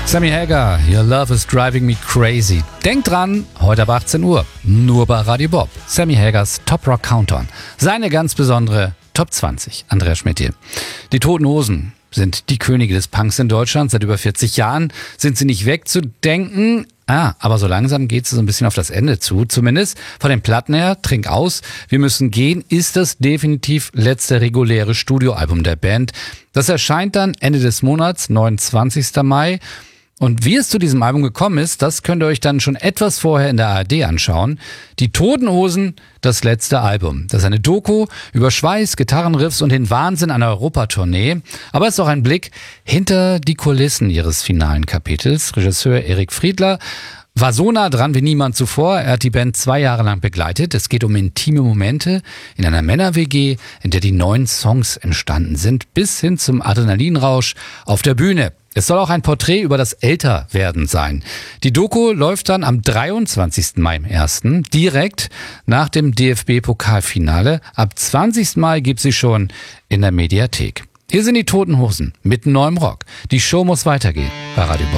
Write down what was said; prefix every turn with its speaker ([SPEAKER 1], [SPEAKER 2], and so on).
[SPEAKER 1] Sammy Hagar, Your Love is Driving Me Crazy. Denkt dran, heute ab 18 Uhr, nur bei Radio Bob. Sammy Hagars Top Rock Countdown. Seine ganz besondere Top 20. Andreas Schmidt hier. Die Toten Hosen sind die Könige des Punks in Deutschland. Seit über 40 Jahren sind sie nicht wegzudenken. Aber so langsam geht es so ein bisschen auf das Ende zu. Zumindest von den Platten her, Trink aus, Wir müssen gehen, ist das definitiv letzte reguläre Studioalbum der Band. Das erscheint dann Ende des Monats, 29. Mai. Und wie es zu diesem Album gekommen ist, das könnt ihr euch dann schon etwas vorher in der ARD anschauen. Die Toten Hosen, das letzte Album. Das ist eine Doku über Schweiß, Gitarrenriffs und den Wahnsinn einer Europatournee. Aber es ist auch ein Blick hinter die Kulissen ihres finalen Kapitels. Regisseur Erik Friedler war so nah dran wie niemand zuvor. Er hat die Band 2 Jahre lang begleitet. Es geht um intime Momente in einer Männer-WG, in der die 9 Songs entstanden sind, bis hin zum Adrenalinrausch auf der Bühne. Es soll auch ein Porträt über das Älterwerden sein. Die Doku läuft dann am 23. Mai im 1., direkt nach dem DFB-Pokalfinale. Ab 20. Mai gibt sie schon in der Mediathek. Hier sind die Toten Hosen mit neuem Rock. Die Show muss weitergehen bei Radio Bob.